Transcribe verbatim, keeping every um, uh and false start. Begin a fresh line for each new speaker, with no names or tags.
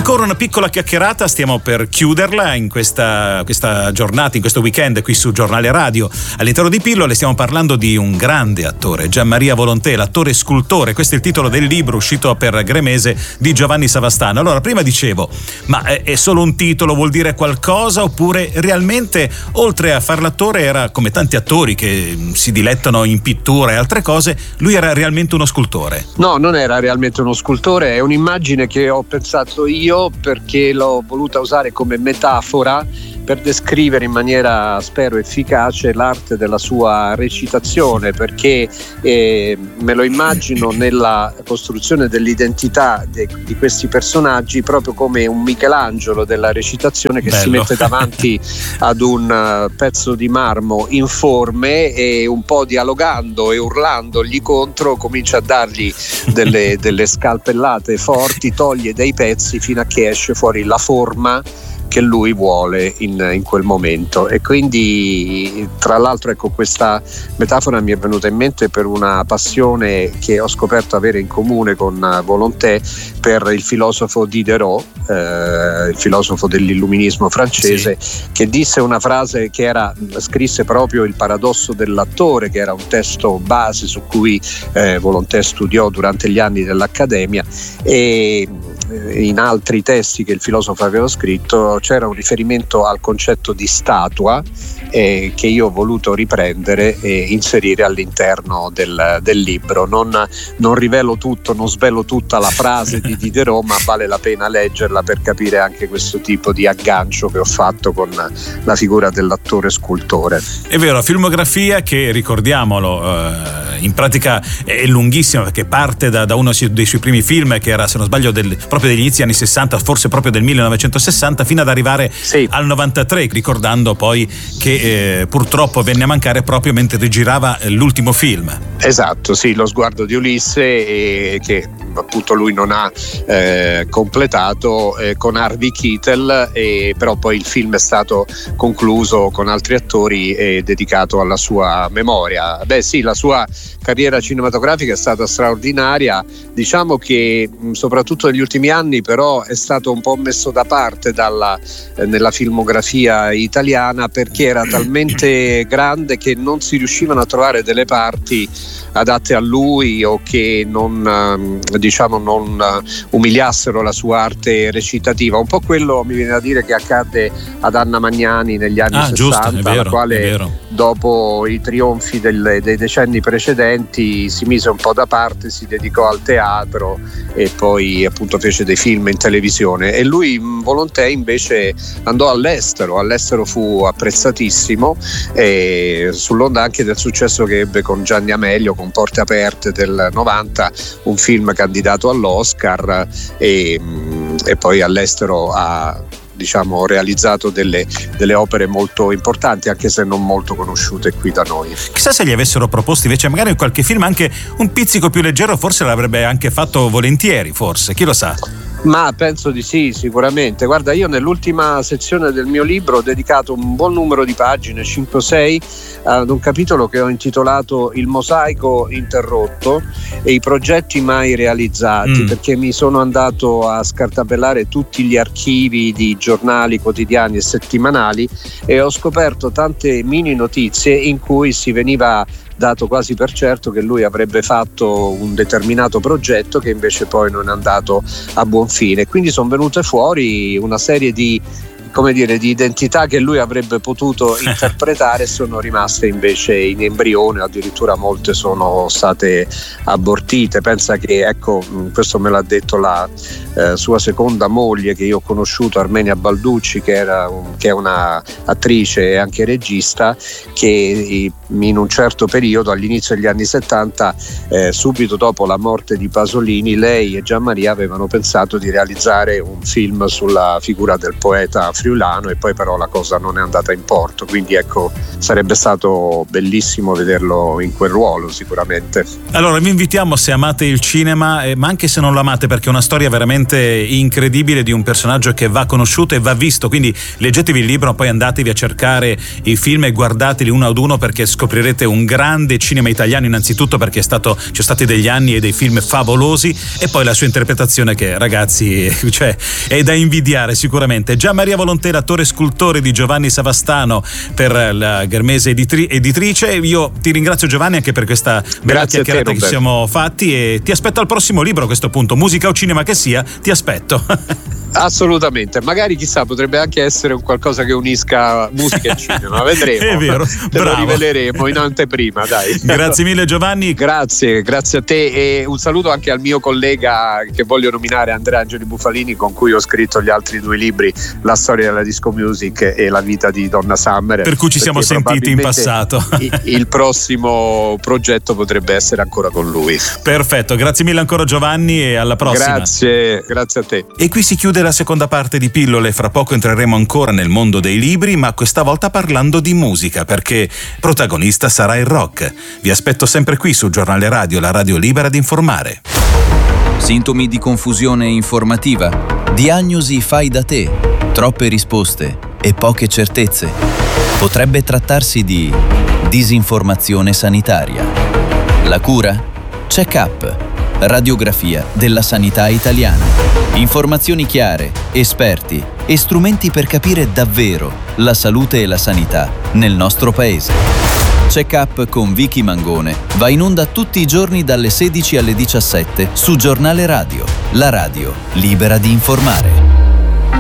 Ancora una piccola chiacchierata, stiamo per chiuderla in questa, questa giornata, in questo weekend qui su Giornale Radio. All'interno di Pillole stiamo parlando di un grande attore, Gianmaria Volonté, l'attore scultore. Questo è il titolo del libro uscito per Gremese di Giovanni Savastano. Allora, prima dicevo, ma è solo un titolo, vuol dire qualcosa, oppure realmente oltre a far l'attore era come tanti attori che si dilettano in pittura e altre cose, lui era realmente uno scultore?
No, non era realmente uno scultore, è un'immagine che ho pensato io perché l'ho voluta usare come metafora per descrivere in maniera, spero, efficace l'arte della sua recitazione, perché eh, me lo immagino nella costruzione dell'identità de, di questi personaggi proprio come un Michelangelo della recitazione che Bello. Si mette davanti ad un uh, pezzo di marmo informe e un po' dialogando e urlandogli contro comincia a dargli delle, delle scalpellate forti, toglie dei pezzi fino a che esce fuori la forma che lui vuole in, in quel momento. E quindi, tra l'altro, ecco, questa metafora mi è venuta in mente per una passione che ho scoperto avere in comune con Volonté per il filosofo Diderot, eh, il filosofo dell'illuminismo francese, sì. che disse una frase che era, scrisse proprio Il paradosso dell'attore, che era un testo base su cui eh, Volonté studiò durante gli anni dell'Accademia, e in altri testi che il filosofo aveva scritto c'era un riferimento al concetto di statua eh, che io ho voluto riprendere e inserire all'interno del, del libro. Non, non rivelo tutto, non svelo tutta la frase di Diderot, ma vale la pena leggerla per capire anche questo tipo di aggancio che ho fatto con la figura dell'attore scultore.
È vero, la filmografia che, ricordiamolo, eh, in pratica è lunghissima, perché parte da, da uno dei suoi primi film, che era, se non sbaglio, del, proprio degli inizi anni sessanta, forse proprio del millenovecentosessanta, fino ad arrivare sì. al novantatré, ricordando poi che eh, purtroppo venne a mancare proprio mentre rigirava l'ultimo film.
Esatto, sì, Lo sguardo di Ulisse, eh, che appunto lui non ha eh, completato eh, con Harvey Keitel, eh, però poi il film è stato concluso con altri attori e dedicato alla sua memoria. Beh sì, la sua carriera cinematografica è stata straordinaria, diciamo che mh, soprattutto negli ultimi anni però è stato un po' messo da parte dalla, eh, nella filmografia italiana, perché era talmente grande che non si riuscivano a trovare delle parti adatte a lui o che non eh, diciamo non uh, umiliassero la sua arte recitativa. Un po' quello, mi viene da dire, che accadde ad Anna Magnani negli anni
ah,
sessanta,
giusto, è vero,
la quale
è vero.
dopo i trionfi del, dei decenni precedenti si mise un po' da parte, si dedicò al teatro e poi appunto fece dei film in televisione. E lui, Volonté, invece andò all'estero, all'estero fu apprezzatissimo, e sull'onda anche del successo che ebbe con Gianni Amelio, con Porte Aperte del novanta, un film candidato all'Oscar, e, e poi all'estero ha diciamo realizzato delle, delle opere molto importanti, anche se non molto conosciute qui da noi.
Chissà se gli avessero proposto invece magari qualche film anche un pizzico più leggero, forse l'avrebbe anche fatto volentieri, forse, chi lo sa.
Ma penso di sì, sicuramente. Guarda, io nell'ultima sezione del mio libro ho dedicato un buon numero di pagine, cinque o sei, ad un capitolo che ho intitolato Il mosaico interrotto e i progetti mai realizzati, mm. perché mi sono andato a scartabellare tutti gli archivi di giornali quotidiani e settimanali e ho scoperto tante mini notizie in cui si veniva dato quasi per certo che lui avrebbe fatto un determinato progetto che invece poi non è andato a buon fine. Quindi sono venute fuori una serie di, come dire, di identità che lui avrebbe potuto interpretare, sono rimaste invece in embrione, addirittura molte sono state abortite. Pensa che, ecco, questo me l'ha detto la eh, sua seconda moglie che io ho conosciuto, Armenia Balducci, che, era un, che è una attrice e anche regista, che in un certo periodo, all'inizio degli anni settanta, eh, subito dopo la morte di Pasolini, lei e Gianmaria avevano pensato di realizzare un film sulla figura del poeta friulano, e poi però la cosa non è andata in porto. Quindi ecco, sarebbe stato bellissimo vederlo in quel ruolo, sicuramente.
Allora vi invitiamo, se amate il cinema, eh, ma anche se non lo amate, perché è una storia veramente incredibile di un personaggio che va conosciuto e va visto, quindi leggetevi il libro, poi andatevi a cercare i film e guardateli uno ad uno, perché scoprirete un grande cinema italiano, innanzitutto perché è stato, ci sono stati degli anni e dei film favolosi, e poi la sua interpretazione che, ragazzi, cioè, è da invidiare sicuramente. Gian Maria Volontè, l'attore scultore di Giovanni Savastano per la Ghermese editri- editrice. Io ti ringrazio, Giovanni, anche per questa bella
Grazie
chiacchierata
a te,
che ci siamo fatti, e ti aspetto al prossimo libro a questo punto, musica o cinema che sia, ti aspetto.
Assolutamente, magari chissà, potrebbe anche essere un qualcosa che unisca musica e cinema, vedremo.
È vero,
te
bravo.
Lo riveleremo in anteprima, dai.
Grazie mille, Giovanni.
Grazie, grazie a te, e un saluto anche al mio collega che voglio nominare, Andrea Angeli Bufalini, con cui ho scritto gli altri due libri, La storia della disco music e La vita di Donna Summer,
per cui ci siamo sentiti in passato.
Il prossimo progetto potrebbe essere ancora con lui.
Perfetto, grazie mille ancora, Giovanni, e alla prossima.
Grazie, grazie a te.
E qui si chiude la seconda parte di Pillole. Fra poco entreremo ancora nel mondo dei libri, ma questa volta parlando di musica, perché protagonista sarà il rock. Vi aspetto sempre qui su Giornale Radio, la radio libera di informare.
Sintomi di confusione informativa, diagnosi fai da te, troppe risposte e poche certezze. Potrebbe trattarsi di disinformazione sanitaria. La cura? Check-up, radiografia della sanità italiana. Informazioni chiare, esperti e strumenti per capire davvero la salute e la sanità nel nostro paese. Check-up con Vicky Mangone va in onda tutti i giorni dalle sedici alle diciassette su Giornale Radio, la radio libera di informare.